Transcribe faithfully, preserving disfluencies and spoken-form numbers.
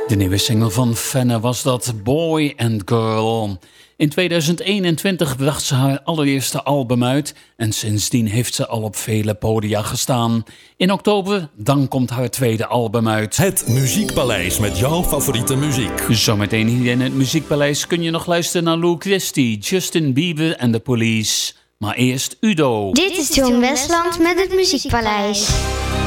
De nieuwe single van Fenne was dat, Boy and Girl. In tweeduizend eenentwintig bracht ze haar allereerste album uit en sindsdien heeft ze al op vele podia gestaan. In oktober, dan komt haar tweede album uit. Het Muziekpaleis met jouw favoriete muziek. Zometeen hier in het Muziekpaleis kun je nog luisteren naar Lou Christie, Justin Bieber en The Police. Maar eerst Udo. Dit is John Westland met het Muziekpaleis.